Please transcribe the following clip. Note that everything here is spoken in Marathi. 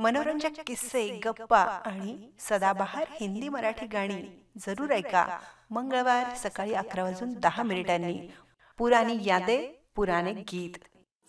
मनोरंजक किस्से, गप्पा आणि सदाबहार हिंदी मराठी गाणी जरूर ऐका. मंगळवार सकाळी 11 वाजून 10 मिनिटांनी. पुरानी यादें पुराने गीत.